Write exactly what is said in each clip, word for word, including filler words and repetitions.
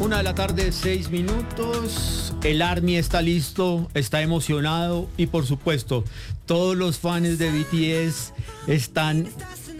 Una de la tarde, seis minutos. El Army está listo, está emocionado y por supuesto, todos los fans de B T S están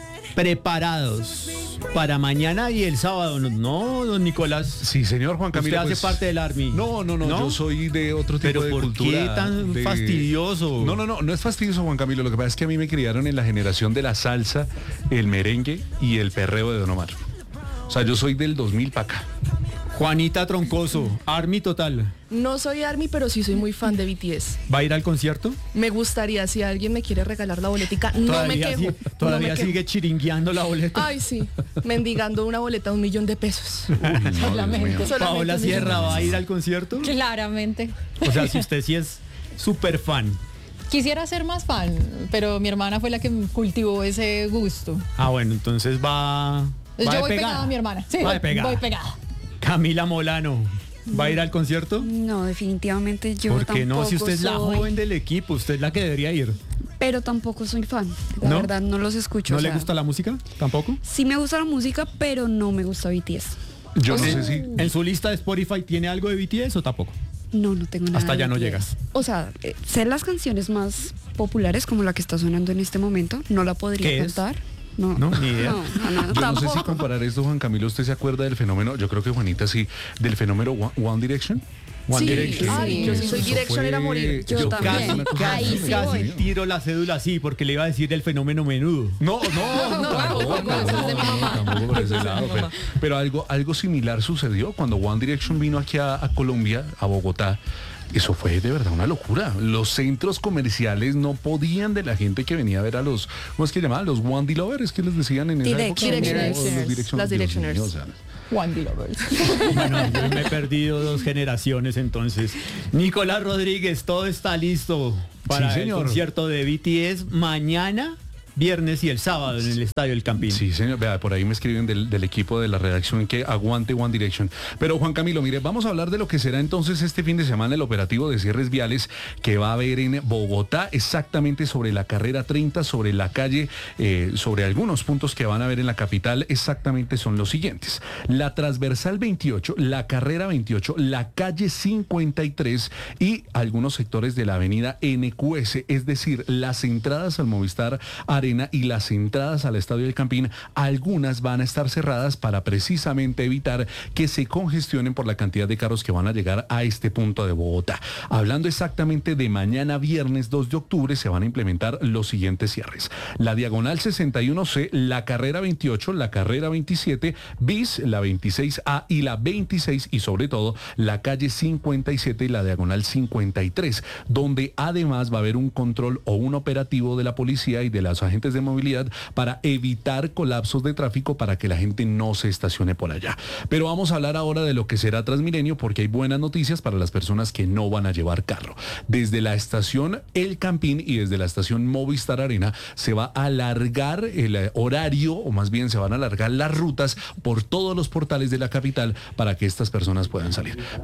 preparados para mañana y el sábado. ¿No, don Nicolás? Sí, señor Juan Camilo. ¿Usted hace pues, parte del Army? No, no, no, ¿No? yo soy de otro tipo ¿Pero de por cultura. qué tan de... fastidioso? No, no, no, no es fastidioso, Juan Camilo. Lo que pasa es que a mí me criaron en la generación de la salsa, el merengue y el perreo de Don Omar. O sea, yo soy del dos mil para acá. Juanita Troncoso, Army total. No soy Army, pero sí soy muy fan de B T S. ¿Va a ir al concierto? Me gustaría, si alguien me quiere regalar la boletica, no me Todavía, quejo. sí- todavía no me quejo. sigue chiringueando la boleta. Ay, sí, mendigando una boleta de un millón de pesos. Uy, no, Dios Solamente. mío. Solamente Paola un millón de Sierra va a pesos. ir al concierto. Claramente. O sea, si usted sí es súper fan. Quisiera ser más fan, pero mi hermana fue la que cultivó ese gusto. Ah, bueno, entonces va. va Yo de voy pegada. pegada a mi hermana. Sí, Va voy, de pegada. voy pegada. Camila Molano, ¿va a ir al concierto? No, definitivamente yo ¿Por qué no? Si usted es la soy, joven del equipo, usted es la que debería ir. pero tampoco soy fan. La ¿No? verdad, no los escucho. ¿No o le sea, gusta la música? ¿Tampoco? Sí me gusta la música, pero no me gusta B T S. Yo O no sea, sé si... ¿En su lista de Spotify tiene algo de B T S o tampoco? No, no tengo nada. Hasta de allá no B T S. llegas. O sea, eh, sé las canciones más populares, como la que está sonando en este momento. No la podría ¿Qué es? cantar. No, No, ni idea. No, no, no, Yo no sé si tampoco. comparar esto, Juan Camilo, ¿usted se acuerda del fenómeno? Yo creo que Juanita sí, del fenómeno One, One Direction. One Sí, Direction. ay, yo sí soy Eso Direction, fue- era morir. Yo eso fue también. una cosa Ahí así. sí Casi voy. tiro la cédula así porque le iba a decir del fenómeno menudo. No, no, No, tampoco, eso es de mi mamá. tampoco por ese lado, pero, pero algo, algo similar sucedió cuando One Direction vino aquí a, a Colombia, a Bogotá. Eso fue de verdad una locura. Los centros comerciales no podían de la gente que venía a ver a los, ¿cómo es que llamaban? Los One D Lovers, ¿qué les decían en esa época? Directioners. No, los Direction- Las Dios Directioners. mío, o sea, One D Lovers. Bueno, yo me he perdido dos generaciones entonces. Nicolás Rodríguez, todo está listo para Sí, el señor. concierto de B T S mañana, viernes y el sábado en el Estadio El Campín. Sí, señor, vea, por ahí me escriben del, del equipo de la redacción que aguante One Direction. Pero Juan Camilo, mire, vamos a hablar de lo que será entonces este fin de semana el operativo de cierres viales que va a haber en Bogotá, exactamente sobre la carrera treinta, sobre la calle, eh, sobre algunos puntos que van a haber en la capital, exactamente son los siguientes. La transversal veintiocho, la carrera veintiocho, la calle cincuenta y tres y algunos sectores de la avenida N Q S, es decir, las entradas al Movistar Arena y las entradas al Estadio del Campín, algunas van a estar cerradas para precisamente evitar que se congestionen por la cantidad de carros que van a llegar a este punto de Bogotá. Hablando exactamente de mañana viernes dos de octubre, se van a implementar los siguientes cierres. La diagonal sesenta y uno C, la carrera veintiocho, la carrera veintisiete, bis, la veintiséis A y la veintiséis y sobre todo la calle cincuenta y siete y la diagonal cincuenta y tres, donde además va a haber un control o un operativo de la policía y de las agentes de movilidad para evitar colapsos de tráfico para que la gente no se estacione por allá. Pero vamos a hablar ahora de lo que será Transmilenio porque hay buenas noticias para las personas que no van a llevar carro. Desde la estación El Campín y desde la estación Movistar Arena se va a alargar el horario o más bien se van a alargar las rutas por todos los portales de la capital para que estas personas puedan salir.